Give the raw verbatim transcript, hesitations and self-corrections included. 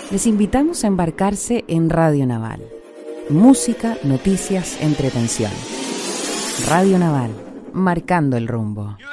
Les invitamos a embarcarse en Radio Naval. Música, noticias, entretención. Radio Naval, marcando el rumbo.